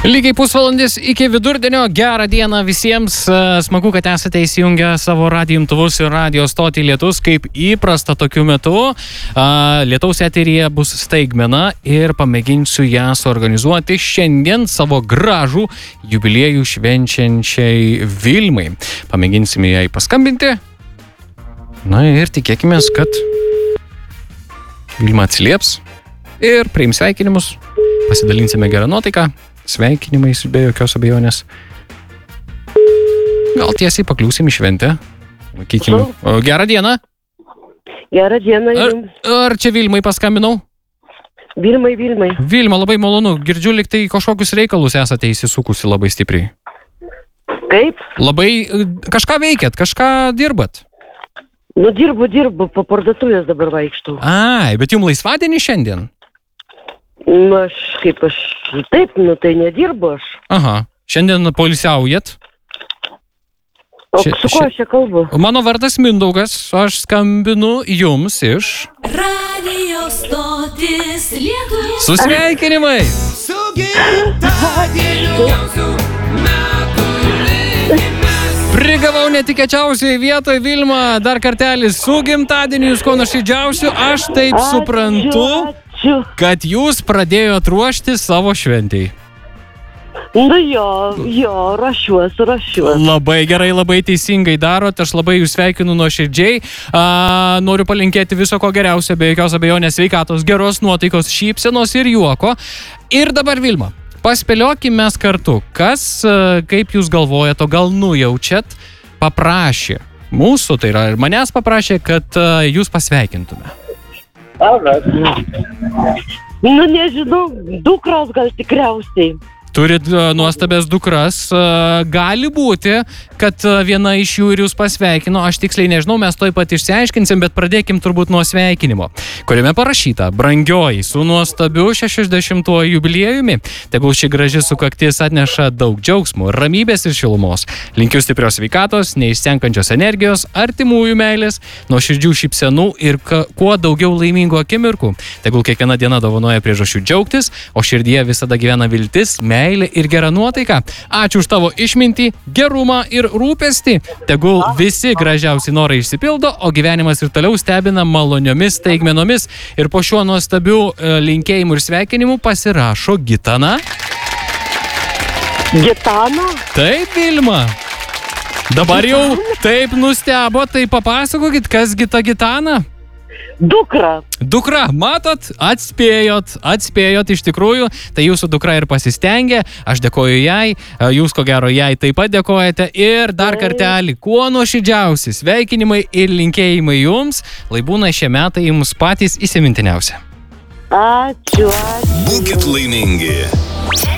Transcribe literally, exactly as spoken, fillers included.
Lygiai pusvalandis iki vidurdienio. Gerą dieną visiems. Smagu, kad esate įsijungę savo radijo imtuvus ir radio stotį Lietus. Kaip įprasta tokiu metu, Lietaus eteryje bus staigmena ir pamėginsiu ją suorganizuoti šiandien savo gražų jubiliejų švenčiančiai Vilmai. Pamėginsime jai paskambinti. Na ir tikėkime, kad Vilma atsilieps ir priims sveikinimus. Pasidalinsime gerą nuotaiką. Sveikinimais be jokios abejonės. Gal tiesiai pakliūsim į šventę. Vakykime. Gerą dieną. Gerą dieną Ar, jums. ar čia Vilmai paskambinau? Vilmai, Vilmai. Vilma, labai malonu. Girdžiu, lyg tai kažkokius reikalus esate įsisukusi labai stipriai. Kaip? Labai kažką veikiat, kažką dirbat. Nu, dirbu, dirbu, po parduotuvės dabar vaikštau. Ai, bet jums laisvadienį šiandien? Nu, aš kaip aš, taip, nu tai nedirbu aš. Aha, šiandien poilsiaujat? O Ši- su kuo ši- aš čia kalbu? Mano vardas Mindaugas, aš skambinu jums iš... Radio stotis Lietus. Su sveikinimais! Su gimtadieniu jūsų metų linkimas. Prigavau netikėčiausiai vietoje, Vilma, dar kartelį su gimtadieniu, jūs ko nuoširdžiausiu, aš taip suprantu, Ačiū. kad jūs pradėjot ruošti savo šventei. Nu jo, jo, rašiuosi, rašiuosi. Labai gerai, labai teisingai darot, aš labai jūs sveikinu nuoširdžiai. A, noriu palinkėti viso ko geriausio, be jokios abejonės sveikatos, geros nuotaikos, šypsenos ir juoko. Ir dabar, Vilma, paspėliokim mes kartu, kas, a, kaip jūs galvojate, o gal nujaučiat, paprašė mūsų, tai yra ir manęs paprašė, kad a, jūs pasveikintume. Nu, nežinau, dukros gal tikriausiai. Turit a, nuostabės dukras, a, gali būti, kad a, viena iš jų ir jūs pasveikino, aš tiksliai nežinau, mes toj pat išsiaiškinsim, bet pradėkim turbūt nuo sveikinimo, kuriame parašyta: brangioji, su nuostabiu šešiasdešimtuoju jubiliejumi, tegul ši graži sukaktis atneša daug džiaugsmų, ramybės ir šilumos. Linkiu stiprios sveikatos, neišsenkančios energijos, artimųjų meilės, nuoširdžių šypsenų ir ka, kuo daugiau laimingų akimirkų. Tegul kiekviena diena dovanoja priežasčių džiaugtis, o širdyje visada gyvena viltis, meilė ir gera nuotaika. Ačiū už tavo išmintį, gerumą ir rūpestį. Tegul visi gražiausi norai išsipildo, o gyvenimas ir toliau stebina maloniomis staigmenomis. Ir po šiuo nuostabiu e, linkėjimu ir sveikinimu pasirašo Gitana. Gitana? Taip, Vilma. Dabar jau taip nustebo, tai papasakokit, kas gi ta Gitana? Dukra. Dukra, matot, atspėjot, atspėjot iš tikrųjų, tai jūsų dukra ir pasistengė, aš dėkoju jai, jūs ko gero jai taip pat dėkojate ir dar kartelį, kuo nuoširdžiausi sveikinimai ir linkėjimai jums, lai būna šie metai jums patys įsimintiniausi. Ačiū, ačiū. Būkit laimingi.